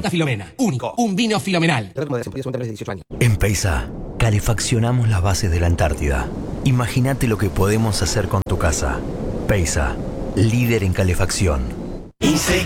Santa Filomena. Único. Un vino filomenal. En Peisa, calefaccionamos las bases de la Antártida. Imagínate lo que podemos hacer con tu casa. Peisa, líder en calefacción. Y sé